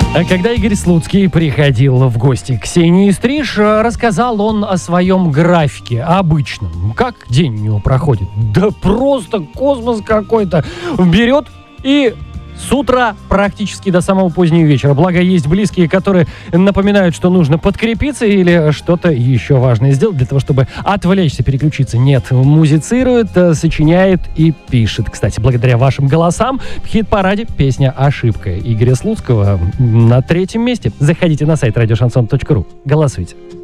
Когда Игорь Слуцкий приходил в гости к Ксении Стриж, рассказал он о своем графике обычном. Как день у него проходит? Да просто космос какой-то. Берет и с утра практически до самого позднего вечера. Благо, есть близкие, которые напоминают, что нужно подкрепиться или что-то еще важное сделать для того, чтобы отвлечься, переключиться. Нет, музицирует, сочиняет и пишет. Кстати, благодаря вашим голосам в хит-параде песня «Ошибка» Игоря Слуцкого на 3-м месте. Заходите на сайт radioshансон.ру. Голосуйте.